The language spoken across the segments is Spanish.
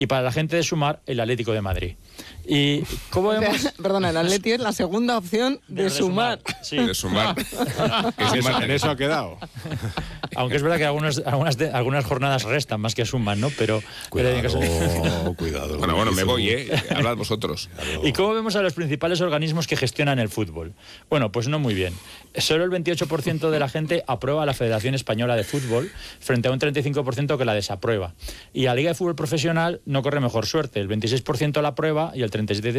y para la gente de Sumar, el Atlético de Madrid. Y ¿cómo vemos? Perdona, el Atleti es la segunda opción de Sumar. Sí. De Sumar. En eso ha quedado. Aunque es verdad que algunas jornadas restan más que suman, ¿no? Pero Cuidado. Bueno, me voy, hablad vosotros. ¿Y cómo vemos a los principales organismos que gestionan el fútbol? Bueno, pues no muy bien. Solo el 28% de la gente aprueba a la Federación Española de Fútbol frente a un 35% que la desaprueba. Y la Liga de Fútbol Profesional no corre mejor suerte. El 26% la aprueba y el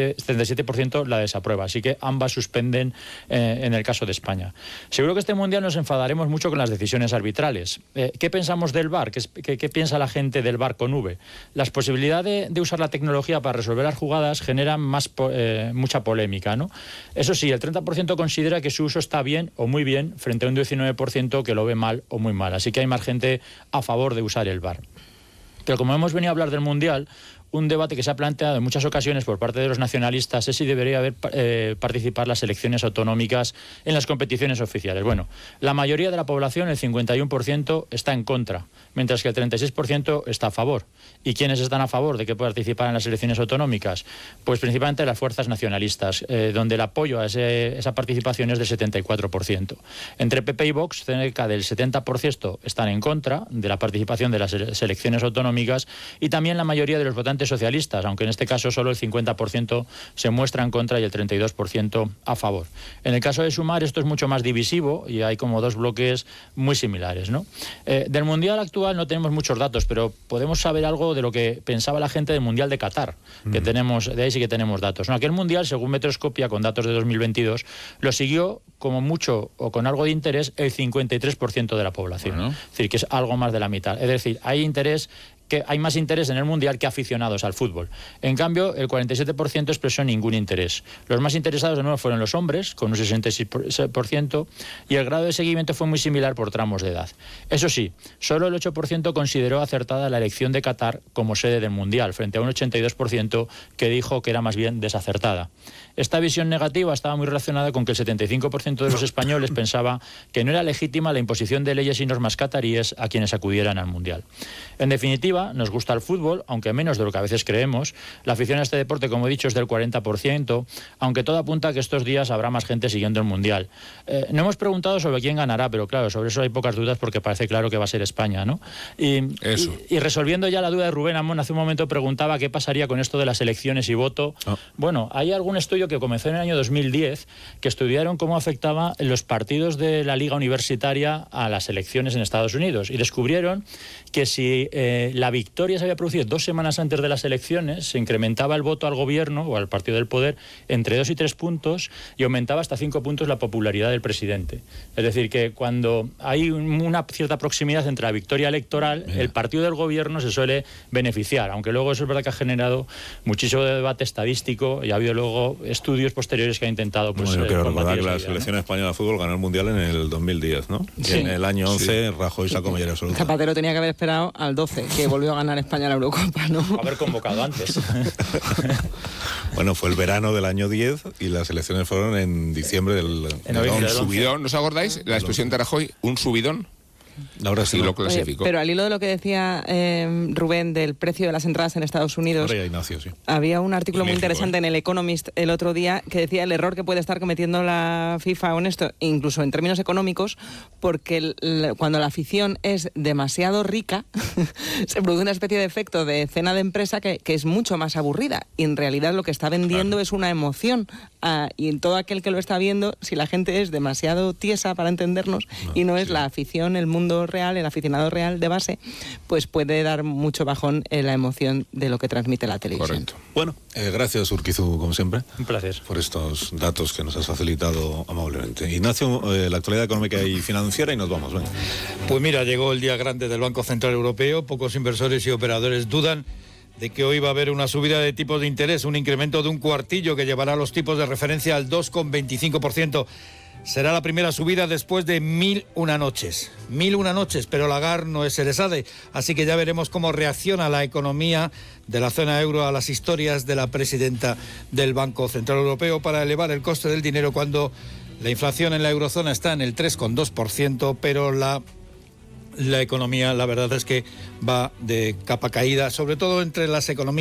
37% la desaprueba. Así que ambas suspenden en el caso de España. Seguro que este Mundial nos enfadaremos mucho con las decisiones arbitrales. ¿Qué pensamos del VAR? ¿Qué piensa la gente del VAR con V? Las posibilidades de usar la tecnología para resolver las jugadas generan mucha polémica, ¿no? Eso sí, el 30% considera que su uso está bien o muy bien frente a un 19% que lo ve mal o muy mal. Así que hay más gente a favor de usar el VAR. Pero como hemos venido a hablar del Mundial, un debate que se ha planteado en muchas ocasiones por parte de los nacionalistas es si debería haber participar las selecciones autonómicas en las competiciones oficiales. Bueno, la mayoría de la población, el 51%, está en contra, mientras que el 36% está a favor. ¿Y quiénes están a favor de que participaran en las selecciones autonómicas? Pues principalmente las fuerzas nacionalistas, donde el apoyo a esa participación es del 74%. Entre PP y Vox, cerca del 70% están en contra de la participación de las selecciones autonómicas, y también la mayoría de los votantes socialistas, aunque en este caso solo el 50% se muestra en contra y el 32% a favor. En el caso de Sumar esto es mucho más divisivo y hay como dos bloques muy similares, ¿no? Del Mundial actual no tenemos muchos datos, pero podemos saber algo de lo que pensaba la gente del Mundial de Qatar, que tenemos, de ahí sí que tenemos datos, ¿no? Aquel Mundial, según Metroscopia, con datos de 2022, lo siguió como mucho o con algo de interés el 53% de la población. Bueno. Es decir, que es algo más de la mitad. Es decir, hay más interés en el Mundial que aficionados al fútbol. En cambio, el 47% expresó ningún interés. Los más interesados de nuevo fueron los hombres, con un 66%, y el grado de seguimiento fue muy similar por tramos de edad. Eso sí, solo el 8% consideró acertada la elección de Qatar como sede del Mundial, frente a un 82% que dijo que era más bien desacertada. Esta visión negativa estaba muy relacionada con que el 75% de los españoles pensaba que no era legítima la imposición de leyes y normas cataríes a quienes acudieran al Mundial. En definitiva, nos gusta el fútbol, aunque menos de lo que a veces creemos. La afición a este deporte, como he dicho, es del 40%, aunque todo apunta a que estos días habrá más gente siguiendo el Mundial. No hemos preguntado sobre quién ganará, pero claro, sobre eso hay pocas dudas porque parece claro que va a ser España, ¿no? Y resolviendo ya la duda de Rubén Amón, hace un momento preguntaba qué pasaría con esto de las elecciones y voto. Bueno, hay algún estudio que comenzó en el año 2010 que estudiaron cómo afectaba los partidos de la liga universitaria a las elecciones en Estados Unidos y descubrieron que si la victoria se había producido 2 semanas antes de las elecciones, se incrementaba el voto al gobierno o al partido del poder entre 2 y 3 puntos y aumentaba hasta 5 puntos la popularidad del presidente. Es decir, que cuando hay una cierta proximidad entre la victoria electoral, el partido del gobierno se suele beneficiar, aunque luego eso es verdad que ha generado muchísimo debate estadístico y ha habido luego estudios posteriores que han intentado yo quiero recordar que la selección española de fútbol ganó el Mundial en el 2010, ¿no? Sí. Y en el año 11 Rajoy sacó mayoría absoluta. Zapatero tenía que haber esperado al 12, que volvió a ganar España la Eurocopa, ¿no? Haber convocado antes. Bueno, fue el verano del año 10 y las elecciones fueron en diciembre del... Un subidón, ¿no os acordáis? La expresión de Rajoy, un subidón. Ahora sí lo clasificó. Pero al hilo de lo que decía Rubén del precio de las entradas en Estados Unidos, Ignacio, sí. Había un artículo muy interesante en el Economist el otro día que decía el error que puede estar cometiendo la FIFA en esto, incluso en términos económicos, porque cuando la afición es demasiado rica se produce una especie de efecto de cena de empresa que es mucho más aburrida y en realidad lo que está vendiendo es una emoción y en todo aquel que lo está viendo, si la gente es demasiado tiesa para entendernos y no es la afición, el mundo real, el aficionado real de base, pues puede dar mucho bajón en la emoción de lo que transmite la televisión. Correcto. Bueno, gracias Urquizu, como siempre. Un placer. Por estos datos que nos has facilitado amablemente. Ignacio, la actualidad económica y financiera y nos vamos. Venga. Pues mira, llegó el día grande del Banco Central Europeo. Pocos inversores y operadores dudan de que hoy va a haber una subida de tipos de interés, un incremento de un cuartillo que llevará los tipos de referencia al 2,25%. Será la primera subida después de 1001 noches. 1001 noches, pero Lagarde no es Eresade, así que ya veremos cómo reacciona la economía de la zona euro a las historias de la presidenta del Banco Central Europeo para elevar el coste del dinero cuando la inflación en la eurozona está en el 3,2%, pero la la economía, la verdad es que va de capa caída, sobre todo entre las economías